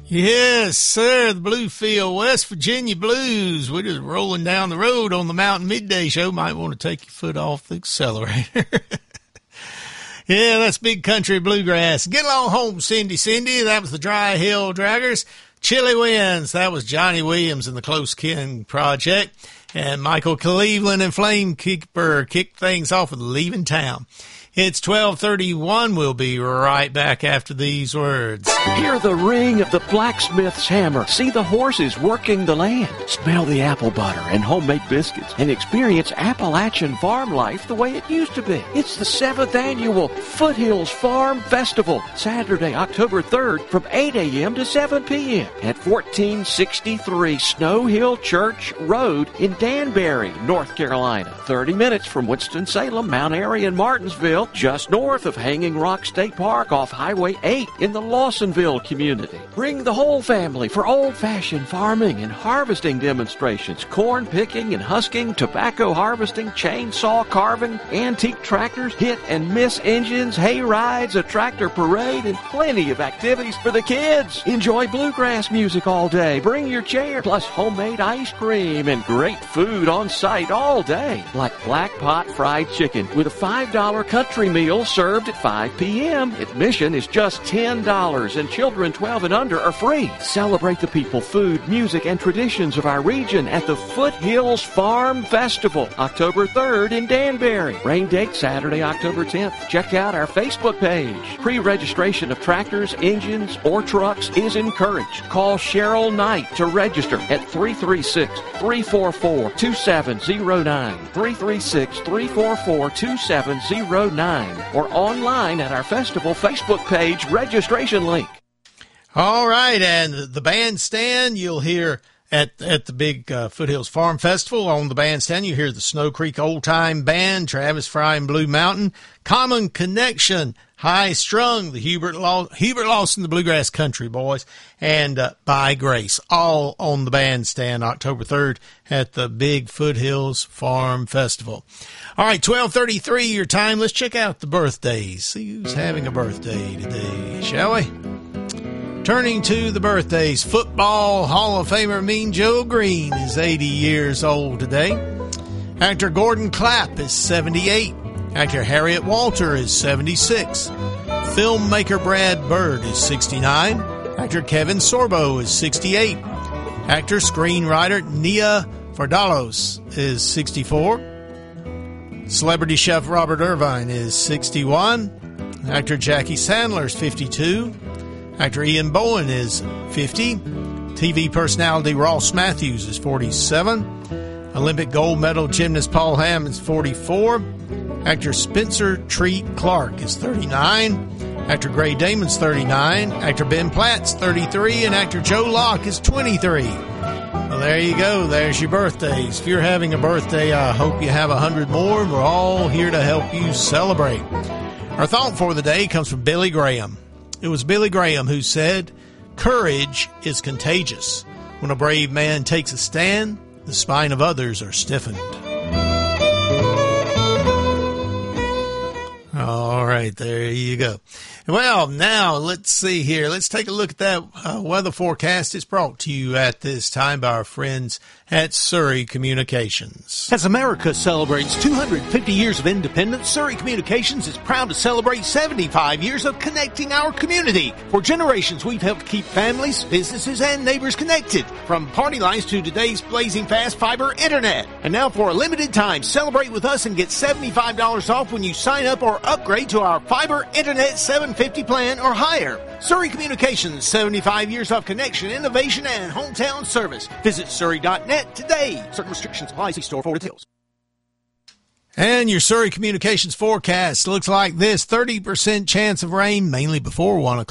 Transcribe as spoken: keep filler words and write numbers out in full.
Yes, sir. The Bluefield, West Virginia Blues. We're just rolling down the road on the Mountain Midday Show. Might want to take your foot off the accelerator. Yeah, that's Big Country Bluegrass. Get along home, Cindy, Cindy. That was the Dry Hill Draggers. Chilly Winds. That was Johnny Williams and the Close Kin Project. And Michael Cleveland and Flamekeeper kicked things off with Leaving Town. It's twelve thirty-one. We'll be right back after these words. Hear the ring of the blacksmith's hammer. See the horses working the land. Smell the apple butter and homemade biscuits. And experience Appalachian farm life the way it used to be. It's the seventh annual Foothills Farm Festival. Saturday, October third from eight a.m. to seven p.m. at fourteen sixty-three Snow Hill Church Road in Danbury, North Carolina. thirty minutes from Winston-Salem, Mount Airy, and Martinsville. Just north of Hanging Rock State Park off Highway eight in the Lawsonville community. Bring the whole family for old-fashioned farming and harvesting demonstrations, corn picking and husking, tobacco harvesting, chainsaw carving, antique tractors, hit and miss engines, hay rides, a tractor parade, and plenty of activities for the kids. Enjoy bluegrass music all day. Bring your chair, plus homemade ice cream and great food on site all day, like black pot fried chicken with a five dollar country meal served at five p.m. Admission is just ten dollars, and children twelve and under are free. Celebrate the people, food, music, and traditions of our region at the Foothills Farm Festival, October third in Danbury. Rain date Saturday, October tenth. Check out our Facebook page. Pre-registration of tractors, engines, or trucks is encouraged. Call Cheryl Knight to register at three three six, three four four, two seven zero nine, three three six, three four four, two seven zero nine, or online at our festival Facebook page registration link. All right, and the bandstand you'll hear at at the big uh, Foothills Farm Festival. On the bandstand you hear the Snow Creek Old Time Band, Travis Fry and Blue Mountain, Common Connection, High Strung, the Hubert Law- Hubert Lawson, the Bluegrass Country Boys, and uh, By Grace, all on the bandstand October third at the big Foothills Farm Festival. All right, twelve thirty-three your time. Let's check out the birthdays. See who's having a birthday today, shall we? Turning to the birthdays, Football Hall of Famer Mean Joe Green is eighty years old today. Actor Gordon Clapp is seventy-eight. Actor Harriet Walter is seventy-six. Filmmaker Brad Bird is sixty-nine. Actor Kevin Sorbo is sixty-eight. Actor screenwriter Nia Vardalos is sixty-four. Celebrity chef Robert Irvine is sixty-one. Actor Jackie Sandler is fifty-two. Actor Ian Bowen is fifty. T V personality Ross Matthews is forty-seven. Olympic gold medal gymnast Paul Hamm is forty-four. Actor Spencer Treat Clark is thirty-nine. Actor Gray Damon's thirty-nine. Actor Ben Platt's thirty-three. And actor Joe Locke is twenty-three. Well, there you go. There's your birthdays. If you're having a birthday, I hope you have a hundred more. We're all here to help you celebrate. Our thought for the day comes from Billy Graham. It was Billy Graham who said, "Courage is contagious. When a brave man takes a stand, the spine of others are stiffened." All right, there you go. Well, now let's see here. Let's take a look at that uh, weather forecast. It's brought to you at this time by our friends at Surrey Communications. As America celebrates two hundred fifty years of independence, Surrey Communications is proud to celebrate seventy-five years of connecting our community. For generations, we've helped keep families, businesses, and neighbors connected, from party lines to today's blazing fast fiber internet. And now for a limited time, celebrate with us and get seventy-five dollars off when you sign up or upgrade to our fiber internet seven fifty plan or higher. Surrey Communications, seventy-five years of connection, innovation, and hometown service. Visit surrey dot net today. Certain restrictions apply. See store for details. And your Surrey Communications forecast looks like this. thirty percent chance of rain, mainly before one o'clock.